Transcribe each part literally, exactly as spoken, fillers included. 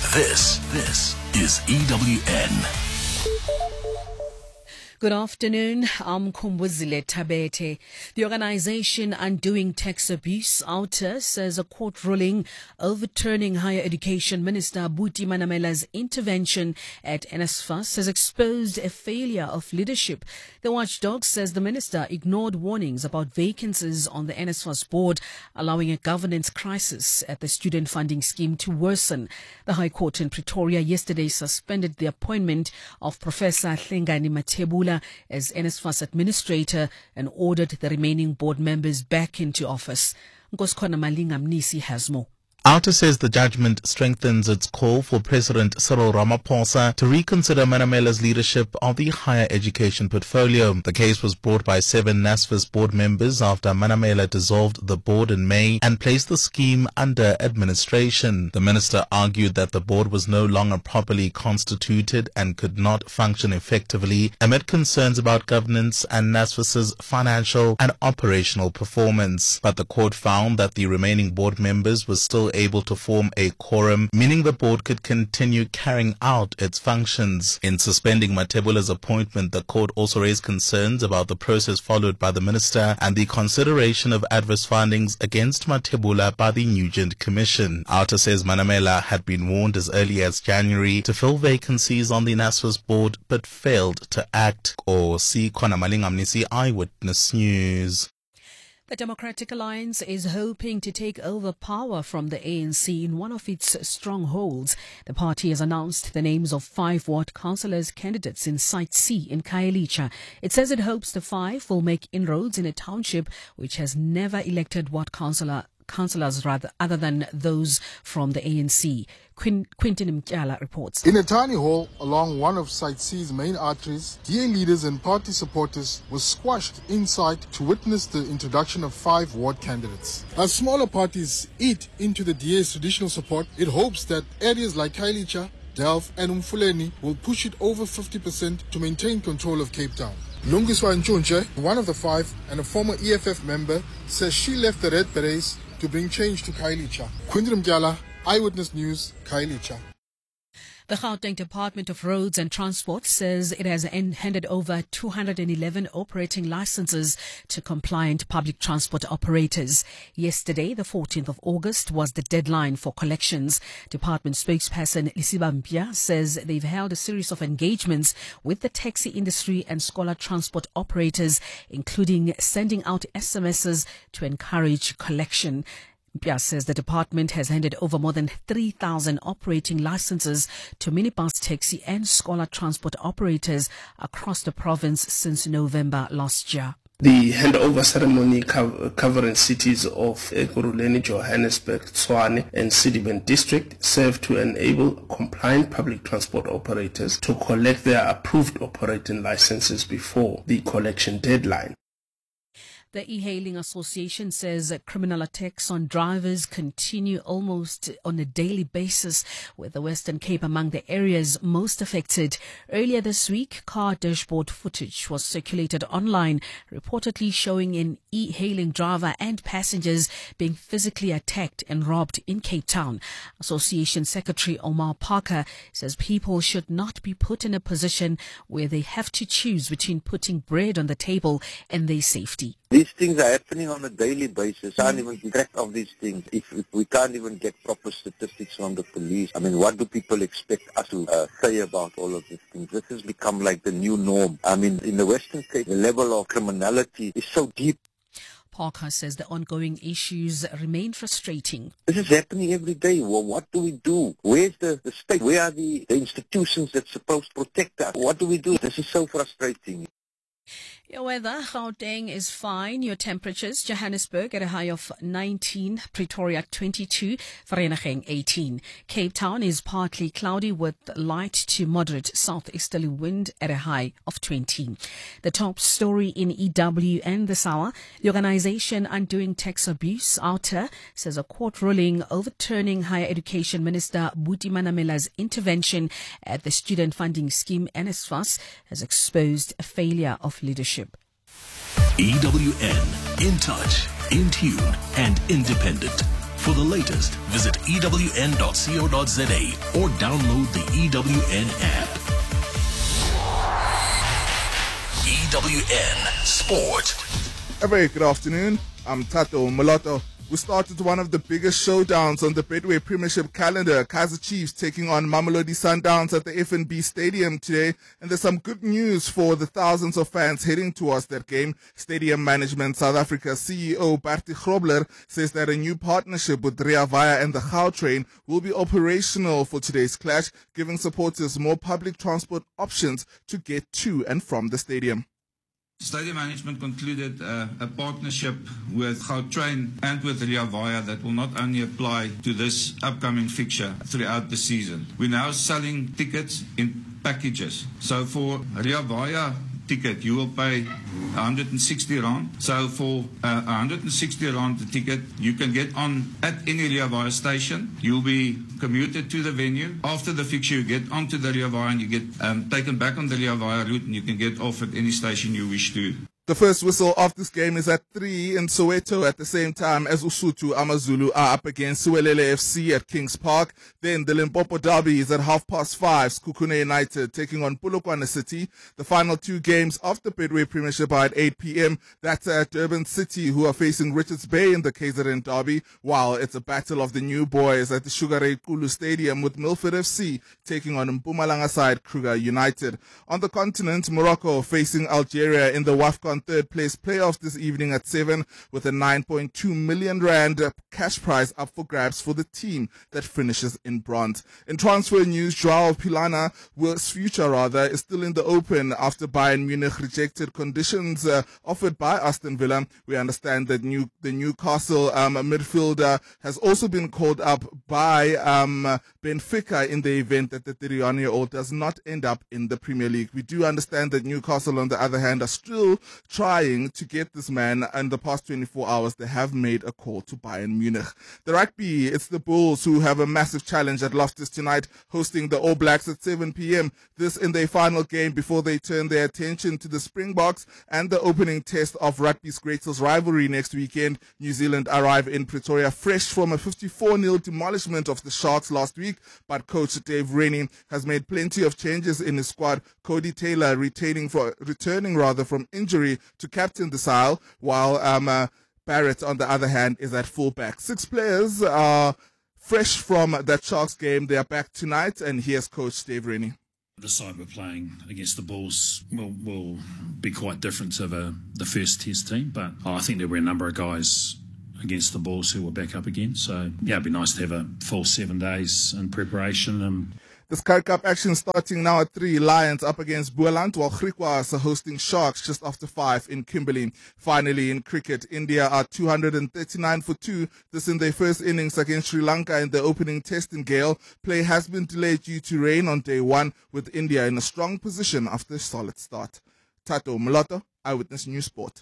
This, this is E W N. Good afternoon. I'm Kumbuzile Tabete. The organization Undoing Tax Abuse, OUTA, says a court ruling overturning Higher Education Minister Buti Manamela's intervention at NSFAS has exposed a failure of leadership. The watchdog says the minister ignored warnings about vacancies on the NSFAS board, allowing a governance crisis at the student funding scheme to worsen. The High Court in Pretoria yesterday suspended the appointment of Professor Hlengani Mathebula as NSFAS administrator and ordered the remaining board members back into office. Nkoskhona Malinga Mnisi has more. OUTA says the judgment strengthens its call for President Cyril Ramaphosa to reconsider Manamela's leadership of the higher education portfolio. The case was brought by seven NSFAS board members after Manamela dissolved the board in May and placed the scheme under administration. The minister argued that the board was no longer properly constituted and could not function effectively amid concerns about governance and NSFAS's financial and operational performance. But the court found that the remaining board members were still able to form a quorum, meaning the board could continue carrying out its functions. In suspending Mathebula's appointment, the court also raised concerns about the process followed by the minister and the consideration of adverse findings against Mathebula by the Nugent Commission. OUTA says Manamela had been warned as early as January to fill vacancies on the NSFAS board but failed to act. Or see Khona Malinga Mnisi, Eyewitness News. The Democratic Alliance is hoping to take over power from the A N C in one of its strongholds. The party has announced the names of five ward councillors candidates in Site C in Khayelitsha. It says it hopes the five will make inroads in a township which has never elected ward councillor councillors rather other than those from the A N C. Quin- Quintin Mkyala reports. In a tiny hall along one of Site C's main arteries, D A leaders and party supporters were squashed inside to witness the introduction of five ward candidates. As smaller parties eat into the D A's traditional support, it hopes that areas like Khayelitsha, Delft and Umfuleni will push it over fifty percent to maintain control of Cape Town. Lungiswa Nchunche, one of the five and a former E F F member, says she left the Red Berets to bring change to Khayelitsha. Quintin Mkyala, Eyewitness News, Khayelitsha. The Gauteng Department of Roads and Transport says it has handed over two hundred eleven operating licenses to compliant public transport operators. Yesterday, the fourteenth of August, was the deadline for collections. Department spokesperson Lisiba Mpia says they've held a series of engagements with the taxi industry and scholar transport operators, including sending out S M Ses to encourage collection. Mpia says the department has handed over more than three thousand operating licenses to minibus, taxi and scholar transport operators across the province since November last year. The handover ceremony co- covering cities of Ekurhuleni, Johannesburg, Tshwane and Sedibeng district served to enable compliant public transport operators to collect their approved operating licenses before the collection deadline. The E-Hailing Association says that criminal attacks on drivers continue almost on a daily basis, with the Western Cape among the areas most affected. Earlier this week, car dashboard footage was circulated online, reportedly showing an e-hailing driver and passengers being physically attacked and robbed in Cape Town. Association Secretary Omar Parker says people should not be put in a position where they have to choose between putting bread on the table and their safety. These things are happening on a daily basis. We can't even keep track of these things. If, if we can't even get proper statistics from the police, I mean, what do people expect us to uh, say about all of these things? This has become like the new norm. I mean, in the Western Cape, the level of criminality is so deep. Parker says the ongoing issues remain frustrating. This is happening every day. Well, what do we do? Where's the, the state? Where are the, the institutions that's supposed to protect us? What do we do? This is so frustrating. Your weather, Gauteng is fine. Your temperatures, Johannesburg at a high of nineteen, Pretoria twenty-two, Vereeniging eighteen. Cape Town is partly cloudy with light to moderate southeasterly wind at a high of twenty. The top story in E W and this hour, the organization Undoing Tax Abuse, OUTA, says a court ruling overturning Higher Education Minister Buti Manamela's intervention at the student funding scheme NSFAS has exposed a failure of leadership. E W N, in touch, in tune and independent. For the latest, visit E W N dot co dot za or download the E W N app. E W N Sport. A very good afternoon. I'm Tato Moloto. We started one of the biggest showdowns on the Betway Premiership calendar. Kaizer Chiefs taking on Mamelodi Sundowns at the F N B Stadium today. And there's some good news for the thousands of fans heading towards that game. Stadium Management South Africa C E O Bertie Grobler says that a new partnership with Rea Vaya and the Gautrain will be operational for today's clash, giving supporters more public transport options to get to and from the stadium. Stadium Management concluded uh, a partnership with Gautrain and with Rea Vaya that will not only apply to this upcoming fixture throughout the season. We're now selling tickets in packages. So for Rea Vaya ticket, you will pay one hundred sixty rand. So for uh, one hundred sixty rand the ticket, you can get on at any Rea Vaya station. You'll be commuted to the venue. After the fixture, you get onto the Rea Vaya and you get um, taken back on the Rea Vaya route, and you can get off at any station you wish to. The first whistle of this game is at three in Soweto at the same time as Usutu Amazulu are up against Suwelele F C at Kings Park. Then the Limpopo Derby is at half past five. Sekhukhune United taking on Polokwane City. The final two games of the Betway Premiership are at eight p.m. That's at Durban City, who are facing Richards Bay in the K Z N Derby, while it's a battle of the new boys at the Sugar Ray Kulu Stadium with Milford F C taking on Mpumalanga side Kruger United. On the continent, Morocco facing Algeria in the WAFCON third place playoffs this evening at seven, with a nine point two million rand cash prize up for grabs for the team that finishes in bronze. In transfer news, Joao Pilana, his future rather, is still in the open after Bayern Munich rejected conditions uh, offered by Aston Villa. We understand that new, the Newcastle um, midfielder has also been called up by um, Benfica in the event that the thirty-one-year-old does not end up in the Premier League. We do understand that Newcastle, on the other hand, are still trying to get this man. In the past twenty-four hours, they have made a call to Bayern Munich. The rugby, it's the Bulls who have a massive challenge at Loftus tonight, hosting the All Blacks at seven p.m. This in their final game before they turn their attention to the Springboks and the opening test of rugby's greatest rivalry next weekend. New Zealand arrive in Pretoria fresh from a fifty-four nil demolishment of the Sharks last week, but coach Dave Rennie has made plenty of changes in his squad. Cody Taylor retaining for, returning rather from injury to captain the side, while um, uh, Barrett, on the other hand, is at fullback. Six players are fresh from that Sharks game. They are back tonight, and here's Coach Dave Rennie. The side we're playing against the Bulls will, will be quite different to the, the first test team, but I think there were a number of guys against the Bulls who were back up again. So, yeah, it'd be nice to have a full seven days in preparation. And the Sky Cup action starting now at three. Lions up against Bualand, while Griquas are hosting Sharks just after five in Kimberley. Finally, in cricket, India are two hundred thirty-nine for two. This in their first innings against Sri Lanka in the opening test in Gale. Play has been delayed due to rain on day one, with India in a strong position after a solid start. Tato Moloto, Eyewitness News Sport.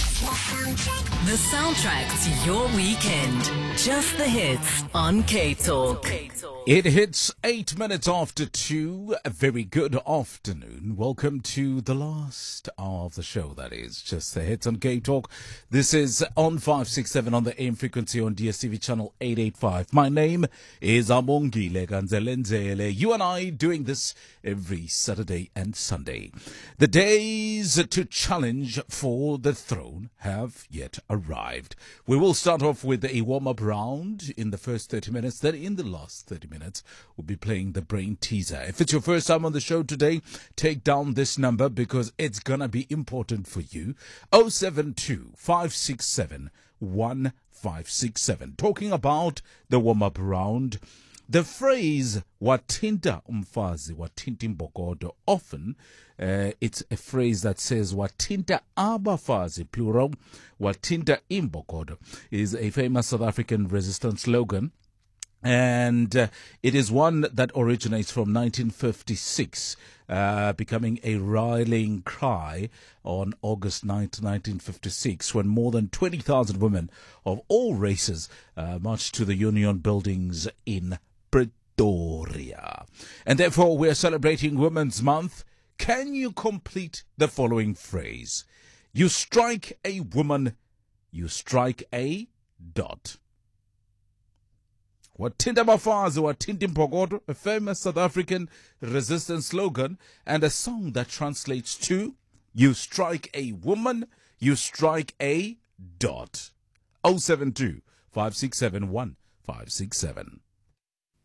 The soundtrack to your weekend. Just the hits on K-Talk. It hits eight minutes after two. A very good afternoon. Welcome to the last hour of the show, that is. Just the hits on K-Talk. This is on five sixty-seven on the A M frequency on D S T V channel eight eighty-five. My name is Amongile Ganzelenzele. You and I doing this every Saturday and Sunday. The days to challenge for the throne have yet arrived. We will start off with a warm-up round in the first thirty minutes. Then in the last thirty minutes, we'll be playing the brain teaser. If it's your first time on the show today, take down this number because it's gonna be important for you. oh seven two, five six seven, one five six seven. Talking about the warm-up round, the phrase "watinta umfazi watinta imbokodo," often uh, it's a phrase that says "watinta abafazi," plural. "Watinta imbokodo" is a famous South African resistance slogan, and uh, it is one that originates from nineteen fifty-six, uh, becoming a rallying cry on August ninth, nineteen fifty-six, when more than twenty thousand women of all races uh, marched to the Union buildings in Pretoria. And therefore, we are celebrating Women's Month. Can you complete the following phrase? You strike a woman, you strike a dot. Watinda Mafazi, Watindi Mpogodo, a famous South African resistance slogan, and a song that translates to, you strike a woman, you strike a dot. oh seven two, five six seven, one five six seven.